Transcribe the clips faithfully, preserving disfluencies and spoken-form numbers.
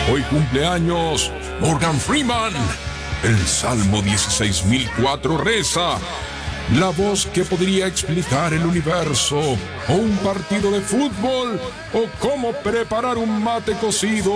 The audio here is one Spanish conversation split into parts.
Hoy cumpleaños Morgan Freeman. El Salmo dieciséis mil cuatro reza: la voz que podría explicar el universo, o un partido de fútbol, o cómo preparar un mate cocido.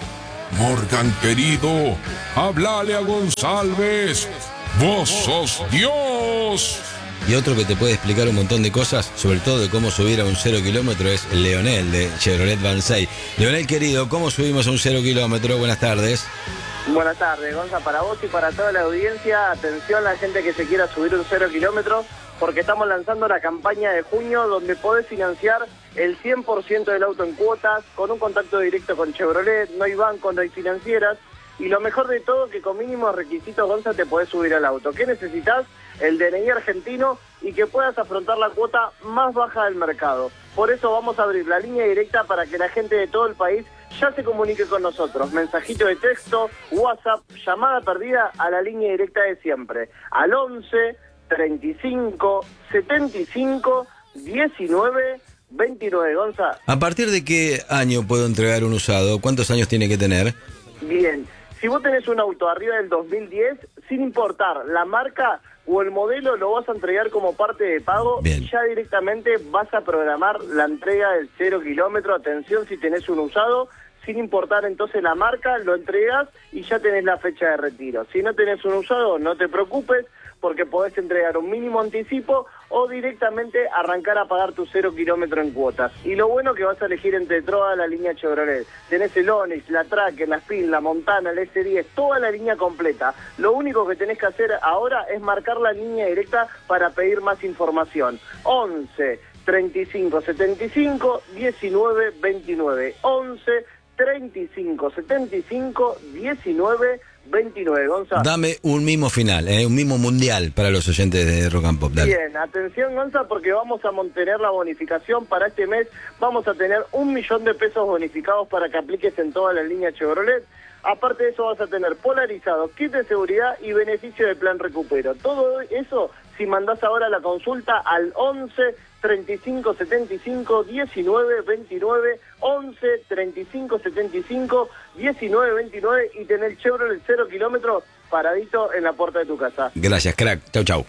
Morgan querido, háblale a González. Vos sos Dios. Y otro que te puede explicar un montón de cosas, sobre todo de cómo subir a un cero kilómetro, es Leonel de Chevrolet Vansay. Leonel querido, ¿cómo subimos a un cero kilómetro? Buenas tardes. Buenas tardes, Gonza, para vos y para toda la audiencia. Atención la gente que se quiera subir un cero kilómetro, porque estamos lanzando la campaña de junio donde podés financiar el cien por ciento del auto en cuotas, con un contacto directo con Chevrolet, no hay banco, no hay financieras, y lo mejor de todo, que con mínimos requisitos, Gonza, te podés subir al auto. ¿Qué necesitas? El D N I argentino, y que puedas afrontar la cuota más baja del mercado. Por eso vamos a abrir la línea directa para que la gente de todo el país ya se comunique con nosotros. Mensajito de texto, WhatsApp, llamada perdida a la línea directa de siempre. Al once, treinta y cinco, setenta y cinco, diecinueve, veintinueve. Gonza. ¿A partir de qué año puedo entregar un usado? ¿Cuántos años tiene que tener? Bien, si vos tenés un auto arriba del dos mil diez, sin importar la marca o el modelo, lo vas a entregar como parte de pago. Bien. Y ya directamente vas a programar la entrega del cero kilómetro. Atención, si tenés un usado, sin importar entonces la marca, lo entregas y ya tenés la fecha de retiro. Si no tenés un usado, no te preocupes, porque podés entregar un mínimo anticipo o directamente arrancar a pagar tu cero kilómetro en cuotas. Y lo bueno que vas a elegir entre toda la línea Chevrolet. Tenés el Onix, la Tracker, la Spin, la Montana, el ese diez, toda la línea completa. Lo único que tenés que hacer ahora es marcar la línea directa para pedir más información. once, treinta y cinco, setenta y cinco, diecinueve, veintinueve. once, treinta y cinco, setenta y cinco, diecinueve, veintinueve. Gonza. Dame un mimo final, eh, un mimo mundial para los oyentes de Rock and Pop. Dale. Bien, atención, Gonza, porque vamos a mantener la bonificación para este mes. Vamos a tener un millón de pesos bonificados para que apliques en toda la línea Chevrolet. Aparte de eso, vas a tener polarizado, kit de seguridad y beneficio de plan recupero. Todo eso si mandás ahora la consulta al once, treinta y cinco, setenta y cinco, diecinueve, veintinueve, once, treinta y cinco, setenta y cinco, diecinueve, veintinueve, y tener Chevrolet cero kilómetros paradito en la puerta de tu casa. Gracias, crack. Chau, chau.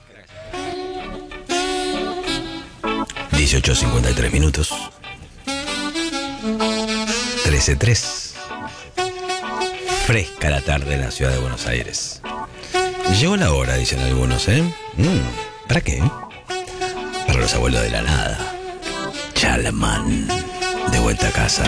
dieciocho cincuenta y tres minutos. trece tres. Fresca la tarde en la ciudad de Buenos Aires. Llegó la hora, dicen algunos, ¿eh? Mm, ¿Para qué? Para los abuelos de la nada. Chalaman, de vuelta a casa.